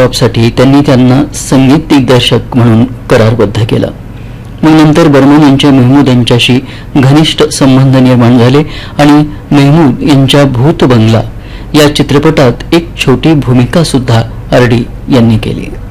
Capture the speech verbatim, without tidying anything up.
जवाबसाठी त्यांनी त्यांना संगीत दिग्दर्शक म्हणून करारबद्ध केलं. मग नंतर बर्मन यांचे मेहमूद यांच्याशी घनिष्ठ संबंध निर्माण झाले आणि मेहमूद यांच्या भूत बंगला या चित्रपटात एक छोटी भूमिका सुद्धा आर डी यांनी केली.